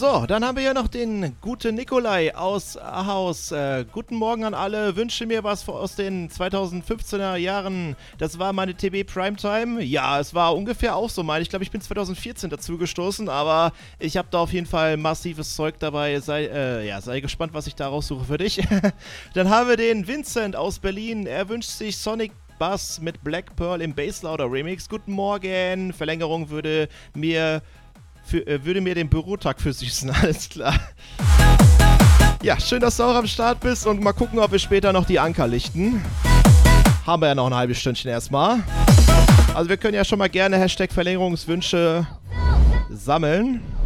So, dann haben wir ja noch den guten Nikolai aus Ahaus. Guten Morgen an alle. Wünsche mir was aus den 2015er Jahren. Das war meine TB Primetime. Ja, es war ungefähr auch so meine. Ich glaube, ich bin 2014 dazu gestoßen, aber ich habe da auf jeden Fall massives Zeug dabei. Sei gespannt, was ich da raussuche für dich. Dann haben wir den Vincent aus Berlin. Er wünscht sich Sonic Bass mit Black Pearl im Basslouder Remix. Guten Morgen. Verlängerung würde mir den Bürotag versüßen, alles klar. Ja, schön, dass du auch am Start bist und mal gucken, ob wir später noch die Anker lichten. Haben wir ja noch ein halbes Stündchen erstmal. Also wir können ja schon mal gerne Hashtag Verlängerungswünsche sammeln.